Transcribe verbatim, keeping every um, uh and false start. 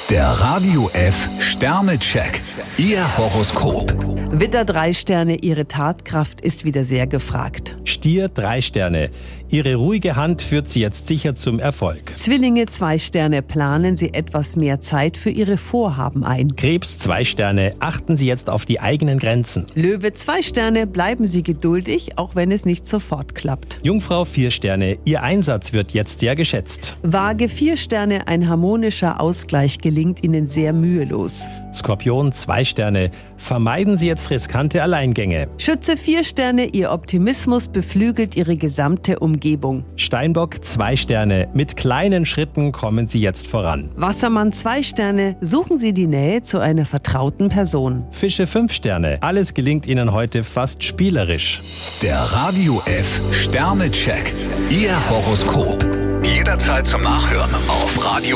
Der Radio F Sternecheck. Ihr Horoskop. Widder drei Sterne, Ihre Tatkraft ist wieder sehr gefragt. Stier drei Sterne. Ihre ruhige Hand führt Sie jetzt sicher zum Erfolg. Zwillinge zwei Sterne, planen Sie etwas mehr Zeit für Ihre Vorhaben ein. Krebs zwei Sterne. Achten Sie jetzt auf die eigenen Grenzen. Löwe zwei Sterne, bleiben Sie geduldig, auch wenn es nicht sofort klappt. Jungfrau vier Sterne. Ihr Einsatz wird jetzt sehr geschätzt. Waage vier Sterne, ein harmonischer Ausgleich gelingt Ihnen sehr mühelos. Skorpion zwei Sterne. Vermeiden Sie jetzt riskante Alleingänge. Schütze vier Sterne, Ihr Optimismus beflügelt Ihre gesamte Umgebung. Steinbock zwei Sterne. Mit kleinen Schritten kommen Sie jetzt voran. Wassermann zwei Sterne, suchen Sie die Nähe zu einer vertrauten Person. Fische fünf Sterne. Alles gelingt Ihnen heute fast spielerisch. Der Radio F Sternecheck. Ihr Horoskop. Jederzeit zum Nachhören auf Radio